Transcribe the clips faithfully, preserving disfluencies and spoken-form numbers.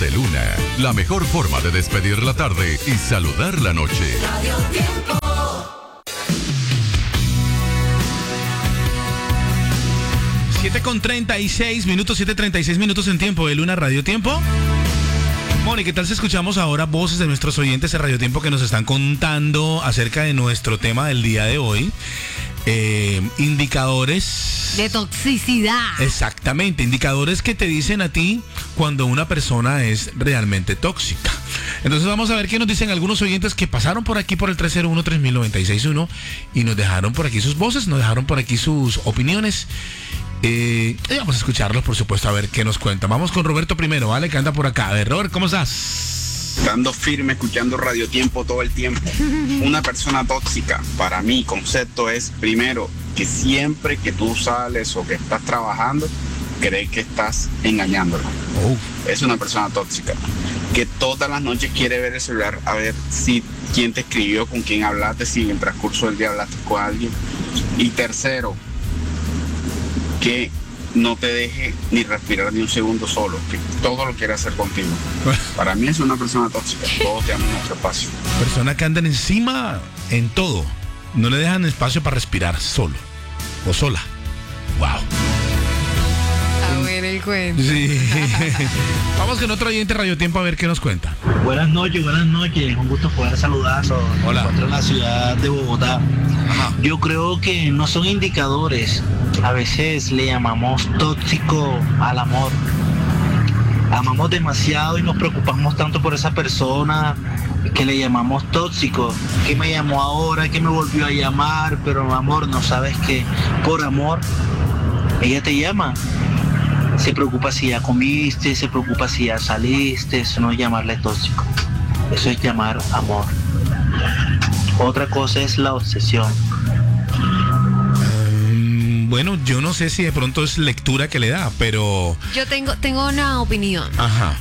de Luna, la mejor forma de despedir la tarde y saludar la noche. Radio Tiempo. siete con treinta y seis minutos, siete treinta y seis minutos en Tiempo de Luna, Radio Tiempo. Moni, ¿qué tal si escuchamos ahora voces de nuestros oyentes de Radio Tiempo que nos están contando acerca de nuestro tema del día de hoy? Eh, indicadores de toxicidad. Exactamente, indicadores que te dicen a ti cuando una persona es realmente tóxica. Entonces vamos a ver qué nos dicen algunos oyentes que pasaron por aquí por el tres cero uno, tres mil, noventa y seis uno y nos dejaron por aquí sus voces, nos dejaron por aquí sus opiniones. Eh, y vamos a escucharlos, por supuesto, a ver qué nos cuentan. Vamos con Roberto primero, ¿vale? Que anda por acá. A ver, Robert, ¿cómo estás? Dando firme, escuchando Radio Tiempo todo el tiempo. Una persona tóxica, para mí, concepto es, primero, que siempre que tú sales o que estás trabajando, cree que estás engañándolo. Oh. Es una persona tóxica. Que todas las noches quiere ver el celular, a ver si quién te escribió, con quién hablaste, si en el transcurso del día hablaste con alguien. Y tercero, que no te deje ni respirar ni un segundo solo, que todo lo quiere hacer contigo. Para mí es una persona tóxica, todos te aman en nuestro espacio. Personas que andan encima en todo, no le dejan espacio para respirar solo o sola. Wow. A ver el cuento. Sí. Vamos con otro oyente Radio Tiempo a ver qué nos cuenta. Buenas noches, buenas noches, un gusto poder saludarlos. Hola. Me encuentro en la ciudad de Bogotá. Ajá. Yo creo que no son indicadores, a veces le llamamos tóxico al amor. Amamos demasiado y nos preocupamos tanto por esa persona que le llamamos tóxico. Que me llamó ahora, que me volvió a llamar, pero amor, no sabes que por amor ella te llama. Se preocupa si ya comiste, se preocupa si ya saliste, eso no es llamarle tóxico. Eso es llamar amor. Otra cosa es la obsesión. Um, bueno, yo no sé si de pronto es lectura que le da, pero... Yo tengo, tengo una opinión. Ajá.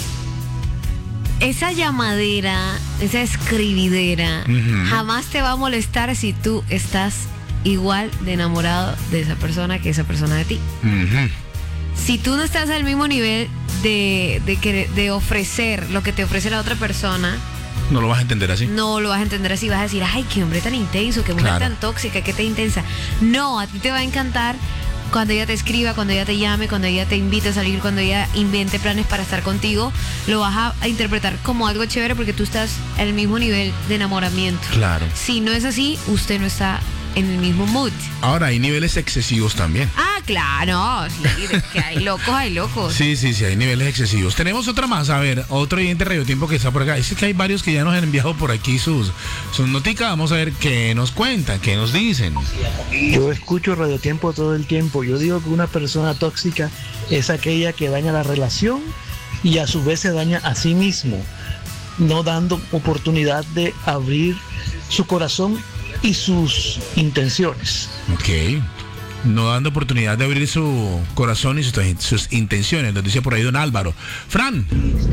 Esa llamadera, esa escribidera, Uh-huh. jamás te va a molestar si tú estás igual de enamorado de esa persona que esa persona de ti. Uh-huh. Si tú no estás al mismo nivel de, de, que, de ofrecer lo que te ofrece la otra persona, No lo vas a entender así. no lo vas a entender así. Vas a decir, ay, qué hombre tan intenso, qué mujer Claro. tan tóxica, qué tan intensa. No, a ti te va a encantar cuando ella te escriba, cuando ella te llame, cuando ella te invite a salir, cuando ella invente planes para estar contigo. Lo vas a, a interpretar como algo chévere porque tú estás al mismo nivel de enamoramiento. Claro. Si no es así, usted no está en el mismo mood. Ahora, hay niveles excesivos también. Ah, claro, sí, de que hay locos, hay locos. Sí, sí, sí, hay niveles excesivos. Tenemos otra más, a ver, otro oyente Radio Tiempo que está por acá. Dice que hay varios que ya nos han enviado por aquí sus, sus noticas. Vamos a ver qué nos cuentan, qué nos dicen. Yo escucho Radio Tiempo todo el tiempo. Yo digo que una persona tóxica es aquella que daña la relación y a su vez se daña a sí mismo, no dando oportunidad de abrir su corazón y sus intenciones. Ok. No dando oportunidad de abrir su corazón y sus, sus intenciones. Nos dice por ahí don Álvaro. Fran.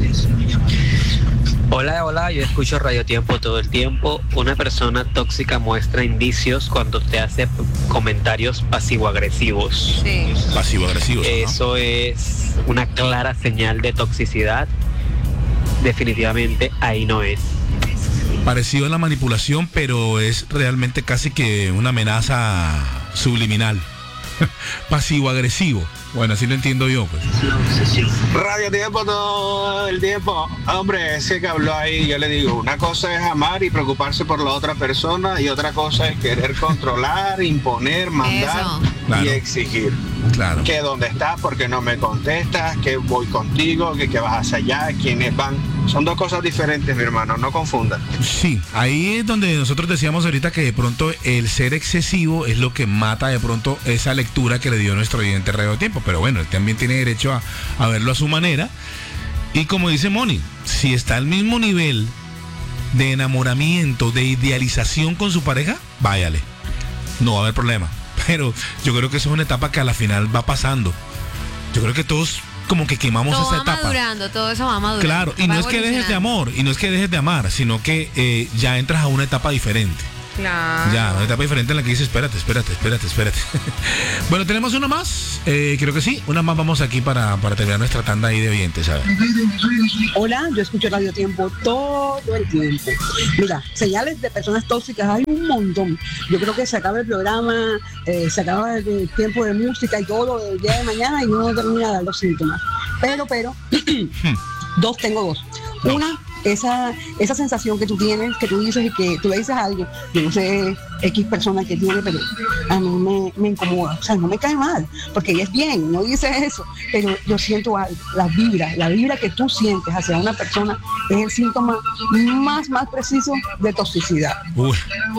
Hola, hola, yo escucho Radio Tiempo todo el tiempo. Una persona tóxica muestra indicios cuando te hace comentarios pasivo-agresivos. Sí. Pasivo-agresivos. ¿no? Eso es una clara señal de toxicidad. Definitivamente ahí no es. Parecido a la manipulación, pero es realmente casi que una amenaza subliminal. Pasivo-agresivo. Bueno, así lo entiendo yo, pues. Radio Tiempo todo el tiempo. Hombre, ese que habló ahí, yo le digo, una cosa es amar y preocuparse por la otra persona y otra cosa es querer controlar, imponer, mandar Eso. Claro. y exigir. Claro. Que dónde estás, porque no me contestas, que voy contigo, que, que vas hacia allá, quiénes van. Son dos cosas diferentes, mi hermano, no confundan. Sí, ahí es donde nosotros decíamos ahorita que de pronto el ser excesivo es lo que mata de pronto esa lectura que le dio nuestro oyente Radio Tiempo. Pero bueno, él también tiene derecho a, a verlo a su manera. Y como dice Moni, si está al mismo nivel de enamoramiento, de idealización con su pareja, váyale. No va a haber problema. Pero yo creo que eso es una etapa que a la final va pasando. Yo creo que todos como que quemamos Todo esa va etapa. madurando, todo eso va madurando. Claro, y va no es que dejes de evolucionando. amor, y no es que dejes de amar, sino que eh, ya entras a una etapa diferente. Claro. Ya, una etapa diferente en la que dice, espérate, espérate, espérate, espérate. Bueno, tenemos una más, eh, creo que sí, una más vamos aquí para, para terminar nuestra tanda ahí de oyentes, ¿sabes? Hola, yo escucho Radio Tiempo todo el tiempo. Mira, señales de personas tóxicas hay un montón. Yo creo que se acaba el programa, eh, se acaba el tiempo de música y todo el día de mañana y uno termina de dar los síntomas. Pero, pero, dos, tengo dos. Una, esa, esa sensación que tú tienes, que tú dices y que tú le dices algo, yo no sé X persona que tiene, pero a mí me, me incomoda, o sea, no me cae mal, porque ella es bien, no dice eso, pero yo siento algo, la vibra, la vibra que tú sientes hacia una persona es el síntoma más, más preciso de toxicidad. Uy.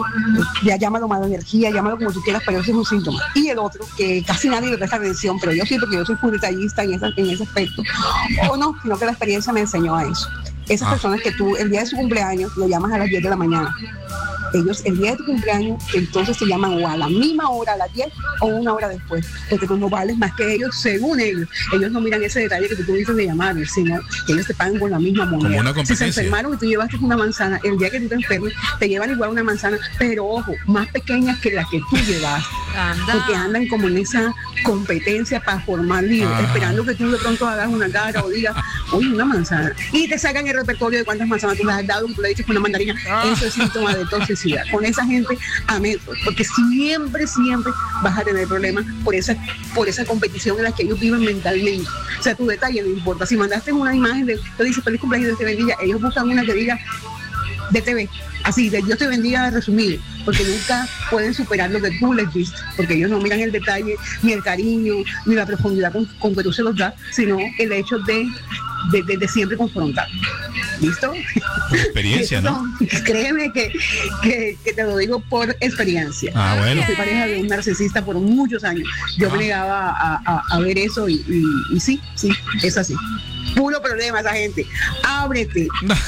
Ya llámalo mala energía, llámalo como tú quieras, pero ese es un síntoma. Y el otro, que casi nadie le presta atención, pero yo sí, porque yo soy muy detallista en, esa, en ese aspecto, o no, sino que la experiencia me enseñó a eso. Esas ah. personas que tú el día de su cumpleaños lo llamas a las diez de la mañana. Ellos el día de tu cumpleaños entonces te llaman o a la misma hora, a las diez o una hora después, porque tú no vales más que ellos según ellos. Ellos no miran ese detalle que tú dices de llamarles, sino que ellos te pagan con la misma moneda. Si se enfermaron y tú llevaste una manzana, el día que tú te enfermes te llevan igual una manzana, pero ojo, más pequeña que la que tú llevas. Anda. Porque andan como en esa competencia para formar líos, ah. esperando que tú de pronto hagas una cara o digas, uy, una manzana. Y te sacan el repertorio de cuántas manzanas tú le has dado, tú le dices con una mandarina. Ah. Eso es síntoma de toxicidad. Con esa gente a metros, porque siempre, siempre vas a tener problemas por esa, por esa competición en la que ellos viven mentalmente. O sea, tu detalle no importa. Si mandaste una imagen de, te dice feliz cumpleaños, Dios te bendiga, ellos buscan una que diga de T V, así, de Dios te bendiga resumido, porque nunca pueden superar lo que tú les diste, porque ellos no miran el detalle, ni el cariño, ni la profundidad con, con que tú se los das, sino el hecho de, de, de, de siempre confrontar. ¿Listo? Por experiencia, ¿no? no créeme que, que, que te lo digo por experiencia. Ah, bueno. Yo fui pareja de un narcisista por muchos años. Yo ah. me negaba a, a, a ver eso y, y, y sí, sí, es así. Puro problema esa gente. Ábrete.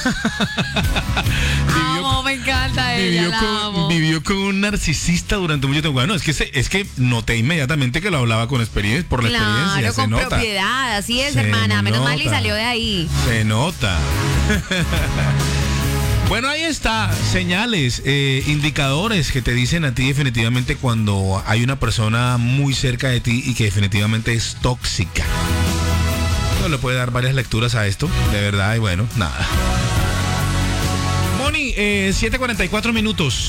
Amo, me encanta ella, vivió la con, amo. vivió con un narcisista durante mucho tiempo. Bueno, es que se, es que noté inmediatamente que lo hablaba con experiencia, por la claro, experiencia. con se nota. propiedad, así es, se hermana. Menos nota. mal y salió de ahí. Se nota. Bueno, ahí está, señales, eh, indicadores que te dicen a ti definitivamente cuando hay una persona muy cerca de ti y que definitivamente es tóxica. Uno le puede dar varias lecturas a esto, de verdad, y bueno, nada. Moni, eh, siete cuarenta y cuatro minutos.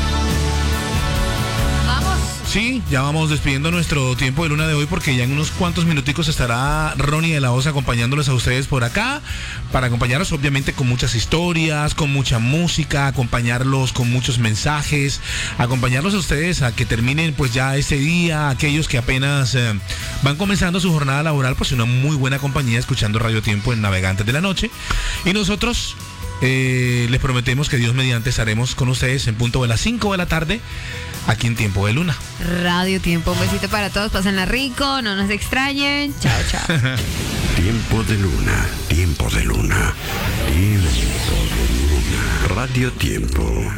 Vamos. Sí, ya vamos despidiendo nuestro tiempo de luna de hoy porque ya en unos cuantos minuticos estará Ronnie de la Voz acompañándoles a ustedes por acá para acompañarlos obviamente con muchas historias, con mucha música, acompañarlos con muchos mensajes, acompañarlos a ustedes a que terminen pues ya este día, aquellos que apenas eh, van comenzando su jornada laboral, pues una muy buena compañía escuchando Radio Tiempo en Navegantes de la Noche. Y nosotros eh, les prometemos que Dios mediante estaremos con ustedes en punto de las cinco de la tarde aquí en Tiempo de Luna. Radio Tiempo, un besito para todos, pásenla rico, no nos extrañen. Chao, chao. Tiempo de Luna, Tiempo de Luna, Tiempo de Luna. Radio Tiempo.